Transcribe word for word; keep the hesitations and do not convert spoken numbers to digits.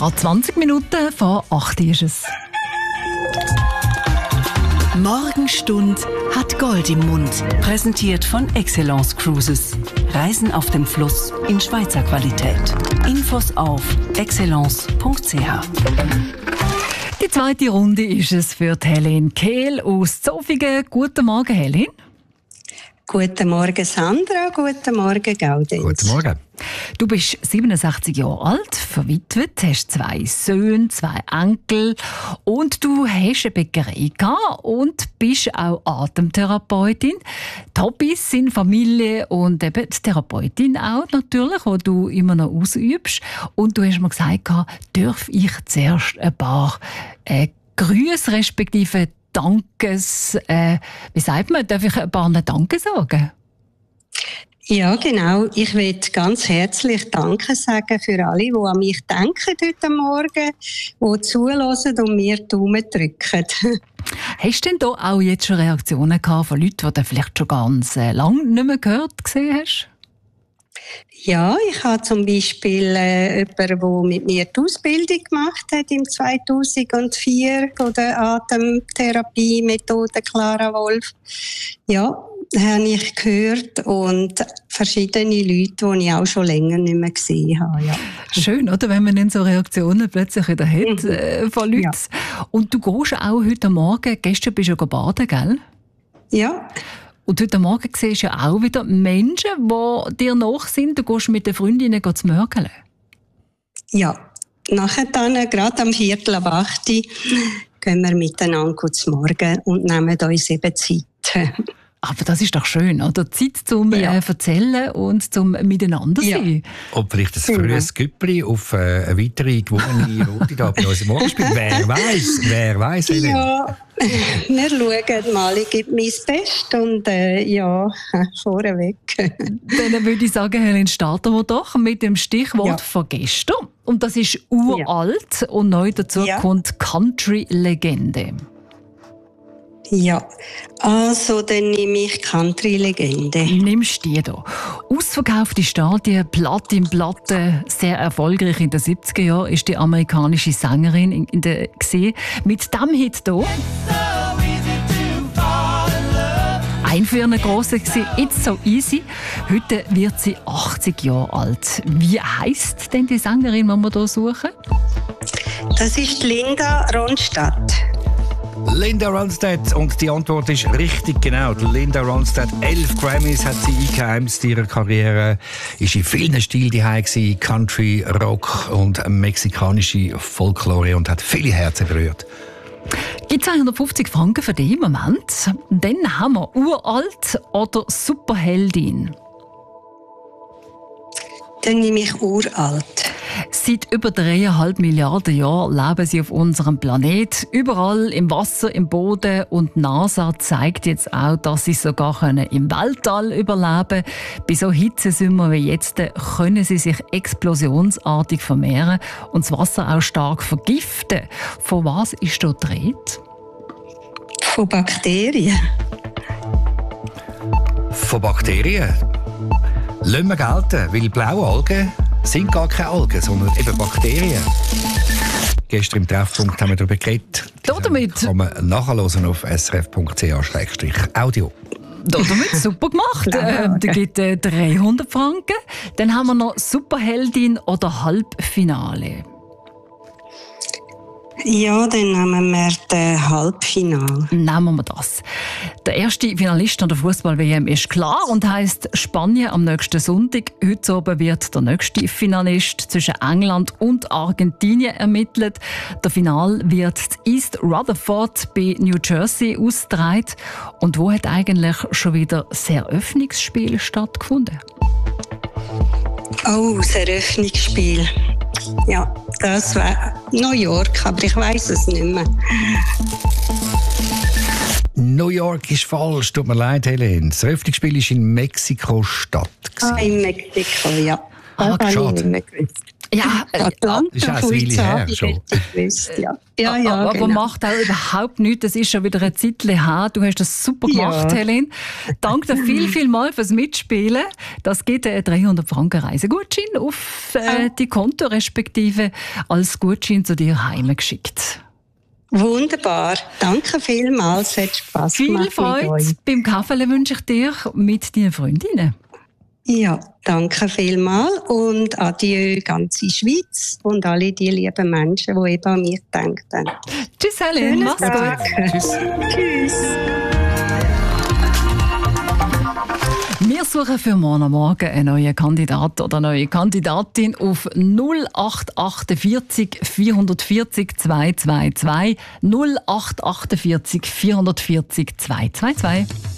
Gerade zwanzig Minuten vor acht ist es. Morgenstund hat Gold im Mund. Präsentiert von Excellence Cruises. Reisen auf dem Fluss in Schweizer Qualität. Infos auf excellence punkt c h. Die zweite Runde ist es für die Helene Kehl aus Zofingen. Guten Morgen, Helene. Guten Morgen, Sandra. Guten Morgen, Gaudenz. Guten Morgen. Du bist siebenundsechzig Jahre alt, verwitwet, hast zwei Söhne, zwei Enkel und du hast eine Bäckerei gehabt und bist auch Atemtherapeutin. Die Hobbys sind Familie und eben die Therapeutin auch natürlich, die du immer noch ausübst. Und du hast mir gesagt, darf ich zuerst ein paar äh, Grüße respektive Dankes, äh, wie sagt man, darf ich ein paar Danke sagen? Ja, genau. Ich will ganz herzlich Danke sagen für alle, die an mich denken heute Morgen, die zuhören und mir die Daumen drücken. Hast du denn da auch jetzt schon Reaktionen gehabt von Leuten, die du vielleicht schon ganz äh, lange nicht mehr gehört gesehen hast? Ja, ich habe zum Beispiel äh, jemanden, der mit mir die Ausbildung gemacht hat im zweitausendvier von der Atemtherapie-Methode Clara Wolf. Ja, habe ich gehört und verschiedene Leute, die ich auch schon länger nicht mehr gesehen habe. Ja. Schön, oder? Wenn man dann so Reaktionen plötzlich wieder hat Mhm. äh, von Leuten. Ja. Und du gehst auch heute Morgen, gestern bist du ja baden, gell? Ja. Und heute Morgen siehst du ja auch wieder Menschen, die dir nach sind. Du gehst mit den Freundinnen zu mörgeln. Ja, nachher dann, gerade am Viertel ab acht, gehen wir miteinander zu Morgen und nehmen uns eben Zeit. Aber das ist doch schön, oder? Zeit zum Ja. äh, Erzählen und zum Miteinander sein. Ja. Ob vielleicht ein frühes Güppli auf äh, eine weitere gewonnene Route da bei unserem Morgenspiel. Wer weiß, wer weiß. Ja, wir schauen mal. Ich gebe mein Bestes und äh, ja, vorweg. Dann würde ich sagen, Helene, starten wir doch mit dem Stichwort Ja. von gestern. Und das ist uralt und neu dazu Ja. kommt Country-Legende. Ja, also dann nehme ich Country-Legende. Nimmst du die hier? Ausverkaufte Stadien, Platin-Platte, sehr erfolgreich in den siebziger Jahren ist die amerikanische Sängerin in, in der gesehen. Mit diesem Hit hier. Ein für eine grosse war «It's so easy». Heute wird sie achtzig Jahre alt. Wie heisst denn die Sängerin, die wir hier suchen? Das ist Linda Ronstadt. Linda Ronstadt. Und die Antwort ist richtig genau. Linda Ronstadt, elf Grammys hat sie eingeheimst in ihrer Karriere. Ist in vielen Stilen daheim gewesen, Country, Rock und mexikanische Folklore und hat viele Herzen berührt. Gibt zweihundertfünfzig Franken für den Moment. Dann haben wir uralt oder Superheldin. Dann nehme ich uralt. Seit über dreieinhalb Milliarden Jahren leben sie auf unserem Planet. Überall im Wasser, im Boden. Und NASA zeigt jetzt auch, dass sie sogar können im Weltall überleben können. Bei so Hitzesümmern wie jetzt können sie sich explosionsartig vermehren und das Wasser auch stark vergiften. Von was ist dort die Rede? Von Bakterien. Von Bakterien? Lassen wir gelten, weil blaue Algen sind gar keine Algen, sondern eben Bakterien. Gestern im Treffpunkt haben wir darüber geredet. Damit kann man nachhören auf s r f punkt c h audio. Damit super gemacht. äh, da gibt es äh, dreihundert Franken. Dann haben wir noch Superheldin oder Halbfinale. Ja, dann nehmen wir das Halbfinale. Nehmen wir das. Der erste Finalist an der Fußball-W M ist klar und heisst Spanien am nächsten Sonntag. Heute Abend wird der nächste Finalist zwischen England und Argentinien ermittelt. Der Final wird in East Rutherford bei New Jersey ausgetragen. Und wo hat eigentlich schon wieder das Eröffnungsspiel stattgefunden? Oh, das Eröffnungsspiel. Ja, das war New York, aber ich weiss es nicht mehr. New York ist falsch, tut mir leid, Helene. Das Eröffnungsspiel war in Mexiko-Stadt. Ah, in Mexiko, ja. Ah, Das habe ich schade. nicht mehr gewusst. Ja, Atlanta, ist auch eine Weile her schon. Ja, ja, ja, aber genau. macht auch überhaupt nichts. Das ist schon wieder ein Zeitchen her. Du hast das super gemacht, Ja. Helen. Danke dir viel, viel mal fürs Mitspielen. Das gibt einen dreihundert Franken Reisegutschein auf äh, die Konto, respektive als Gutschein zu dir heimgeschickt. Wunderbar. Danke vielmals. Es hat Spass Viel gemacht mit Freude euch. beim Kaffee wünsche ich dir mit deinen Freundinnen. Ja, danke vielmals und adieu ganze Schweiz und alle die lieben Menschen, die eben an mich denken. Tschüss, Helen. Schönen Mach's Tag. gut. Tschüss. Tschüss. Wir suchen für morgen Morgen einen neuen Kandidat oder eine neue Kandidatin auf null acht achtundvierzig vierhundertvierzig zweihundertzweiundzwanzig null acht achtundvierzig vierhundertvierzig zweihundertzweiundzwanzig.